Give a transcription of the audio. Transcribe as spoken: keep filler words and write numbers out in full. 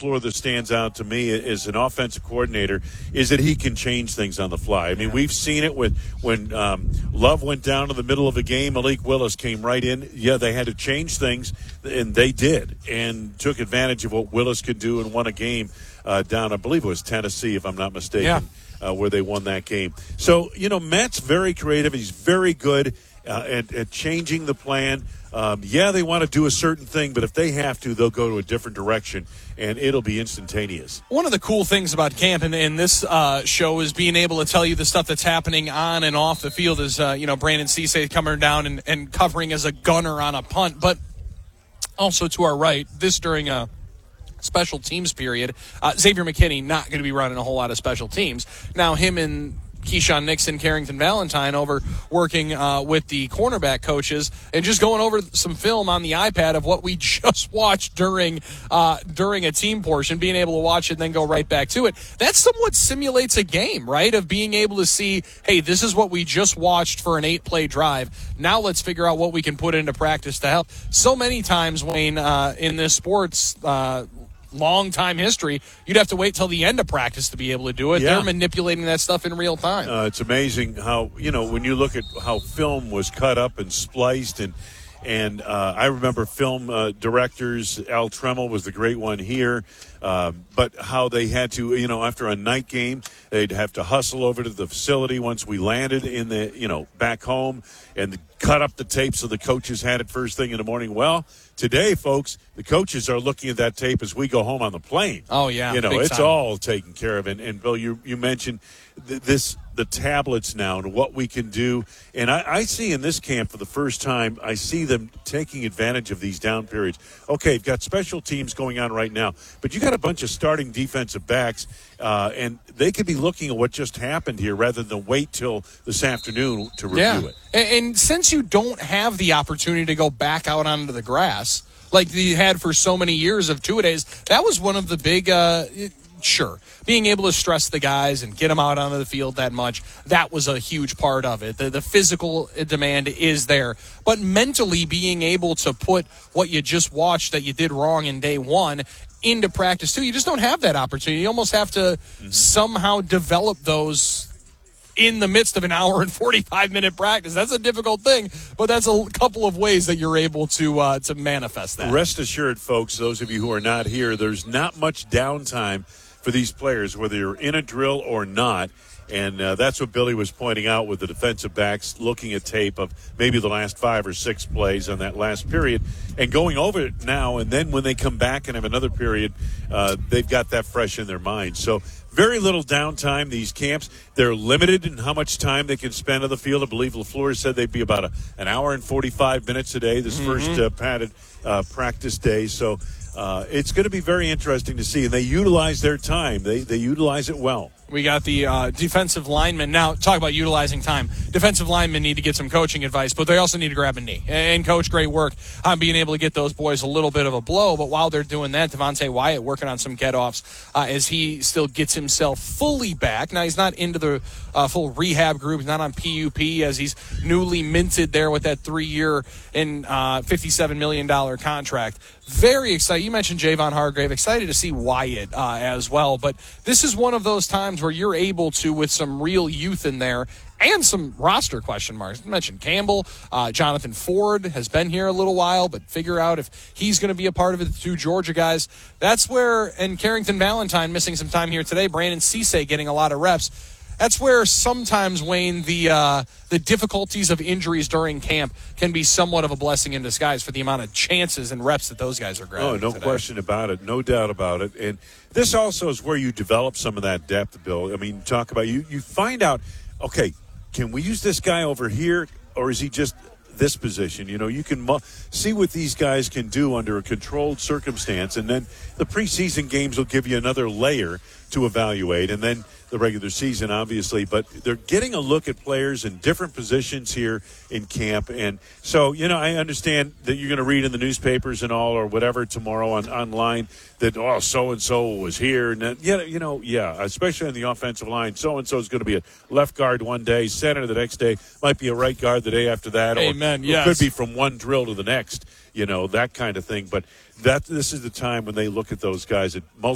LaFleur that stands out to me as an offensive coordinator is that he can change things on the fly. I mean, we've seen it with when um, Love went down in the middle of a game, Malik Willis came right in. Yeah, they had to change things, and they did, and took advantage of what Willis could do and won a game uh, down, I believe it was Tennessee, if I'm not mistaken. Yeah. Uh, where they won that game. So, you know, Matt's very creative. He's very good uh, at, at changing the plan. Um, yeah, they want to do a certain thing, but if they have to, they'll go to a different direction, and it'll be instantaneous. One of the cool things about camp and, and this uh, show is being able to tell you the stuff that's happening on and off the field is, uh, you know, Brandon Cisse coming down and, and covering as a gunner on a punt. But also to our right, this during a special teams period. Uh, Xavier McKinney not going to be running a whole lot of special teams. Now, him and Keyshawn Nixon, Carrington Valentine over working uh, with the cornerback coaches and just going over some film on the iPad of what we just watched during uh, during a team portion, being able to watch it and then go right back to it. That somewhat simulates a game, right, of being able to see, hey, this is what we just watched for an eight-play drive. Now let's figure out what we can put into practice to help. So many times, Wayne, uh, in this sports uh long time history, you'd have to wait till the end of practice to be able to do it. Yeah. They're manipulating that stuff in real time. Uh, it's amazing how, you know, when you look at how film was cut up and spliced, and and uh, I remember film uh, directors, Al Tremmel was the great one here, uh, but how they had to, you know, after a night game, they'd have to hustle over to the facility once we landed in the, you know, back home and cut up the tape so the coaches had it first thing in the morning. Well, today, folks, the coaches are looking at that tape as we go home on the plane. Oh, yeah. You know, big it's time. all taken care of. And, and Bill, you, you mentioned th- this, the tablets now and what we can do. And I, I see in this camp for the first time, I see them taking advantage of these down periods. Okay, you've got special teams going on right now, but you got a bunch of starting defensive backs, uh, and they could be looking at what just happened here rather than wait till this afternoon to review yeah. it. And, and since you don't have the opportunity to go back out onto the grass like you had for so many years of two-a-days, that was one of the big uh, – sure, being able to stress the guys and get them out onto the field that much, that was a huge part of it. The, the physical demand is there. But mentally being able to put what you just watched that you did wrong in day one into practice, too, you just don't have that opportunity. You almost have to mm-hmm. somehow develop those in the midst of an hour and forty-five minute practice. That's a difficult thing, but that's a couple of ways that you're able to uh, to manifest that. Rest assured, folks, those of you who are not here, there's not much downtime for these players, whether you're in a drill or not. And uh, that's what Billy was pointing out with the defensive backs, looking at tape of maybe the last five or six plays on that last period and going over it now. And then when they come back and have another period, uh, they've got that fresh in their mind. So very little downtime, these camps. They're limited in how much time they can spend on the field. I believe LaFleur said they'd be about a, an hour and forty-five minutes a day, this mm-hmm. first uh, padded uh, practice day. So uh, it's going to be very interesting to see. And they utilize their time. They, they utilize it well. We got the uh, defensive linemen. Now, talk about utilizing time. Defensive linemen need to get some coaching advice, but they also need to grab a knee. And, Coach, great work on being able to get those boys a little bit of a blow. But while they're doing that, Devontae Wyatt working on some get-offs uh, as he still gets himself fully back. Now, he's not into the uh, full rehab group. He's not on P U P as he's newly minted there with that three-year and uh, fifty-seven million dollars contract. Very excited. You mentioned Javon Hargrave. Excited to see Wyatt uh, as well. But this is one of those times where you're able to, with some real youth in there and some roster question marks. I mentioned Campbell. Uh, Jonathan Ford has been here a little while, but figure out if he's going to be a part of it. The two Georgia guys. That's where, and Carrington Valentine missing some time here today. Brandon Cisse getting a lot of reps. That's where sometimes, Wayne, the uh, the difficulties of injuries during camp can be somewhat of a blessing in disguise for the amount of chances and reps that those guys are grabbing. Oh, no today. question about it. No doubt about it. And this also is where you develop some of that depth, Bill. I mean, talk about you. You find out, okay, can we use this guy over here, or is he just this position? You know, you can mu- see what these guys can do under a controlled circumstance, and then the preseason games will give you another layer to evaluate, and then the regular season, obviously. But they're getting a look at players in different positions here in camp. And so, you know, I understand that you're going to read in the newspapers and all or whatever tomorrow on online that, oh, so-and-so was here. And then, yeah, you know, yeah, especially on the offensive line, so-and-so is going to be a left guard one day, center the next day, might be a right guard the day after that. Amen, or yes. It could be from one drill to the next, you know, that kind of thing. But that this is the time when they look at those guys at multiple